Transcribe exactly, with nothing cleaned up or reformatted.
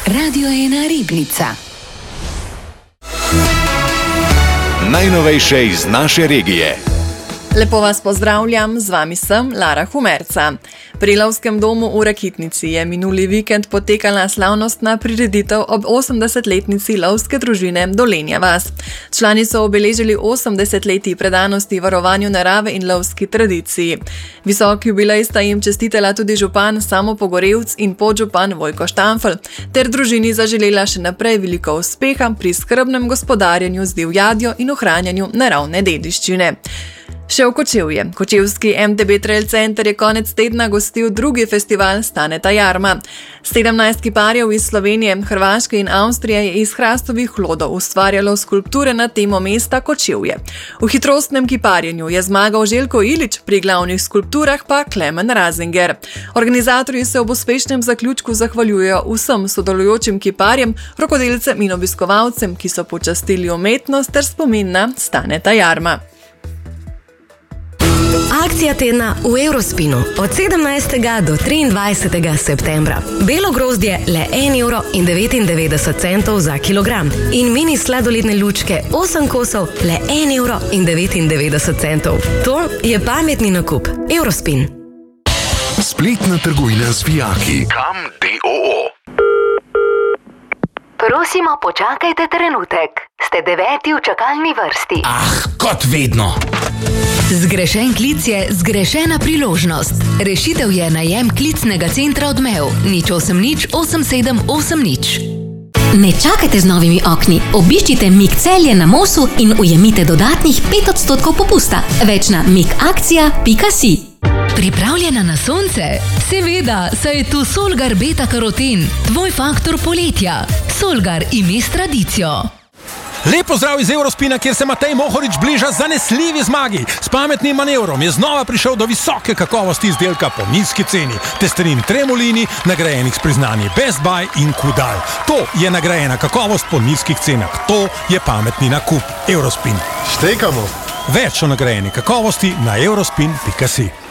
Radio ena Ribnica. Najnovejše iz naše regije. Lepo vas pozdravljam, z vami sem Lara Humerca. Pri Lovskem domu v Rakitnici je minuli vikend potekala slavnostna prireditev ob osemdesetletnici lovske družine Dolenja vas. Člani so obeležili osemdesetletji predanosti varovanju narave in lovski tradiciji. Visoki jubilej sta jim čestitela tudi župan Samo Pogorevc in podžupan Vojko Štanfelj, ter družini zaželela še naprej veliko uspeha pri skrbnem gospodarjenju z divjadjo in ohranjanju naravne dediščine. Še v Kočevje. Kočevski M T B Trail Center je konec tedna gostil drugi festival Staneta Jarma. sedemnajst kiparjev iz Slovenije, Hrvaške in Avstrije je iz hrastovih hlodov ustvarjalo skulpture na temo mesta Kočevje. V hitrostnem kiparjenju je zmagal Željko Ilić, pri glavnih skulpturah pa Klemen Razinger. Organizatorji se ob uspešnem zaključku zahvaljujejo vsem sodelujočim kiparjem, rokodelcem in obiskovalcem, ki so počastili umetnost ter spomin na Staneta Jarma. Akcija tedna v Eurospinu od sedemnajstega do triindvajsetega septembra. Belo grozdje le en evro in devetindevetdeset centov za kilogram in mini sladoledne lučke osem kosov le en evro in devetindevetdeset centov. To je pametni nakup. Eurospin. Spletna trgovina z vijaki. Kam D O O. Prosimo, počakajte trenutek. Ste deveti v čakalni vrsti. Ah, kot vedno. Zgrešen klic je zgrešena priložnost. Rešitev je najem klicnega centra Odmev nič osem nič osem sedem osem nič. Ne čakajte z novimi okni. Obiščite Mik Celje na Mosu in ujemite dodatnih pet odstotkov popusta. Več na mikakcija pika si. Pripravljena na sonce? Seveda, saj je tu Solgar Beta Karoten, tvoj faktor poletja. Solgar ime s tradicijo. Lep pozdrav iz Eurospina, kjer se Matej Mohorič bliža zanesljivi zmagi. S pametnim manevrom je znova prišel do visoke kakovosti izdelka po nizki ceni. Testerin Tremolini, nagrajenih s priznanji Best Buy in Kudal. To je nagrajena kakovost po nizkih cenah. To je pametni nakup. Eurospin. Štekamo. Več o nagrajeni kakovosti na eurospin pika si.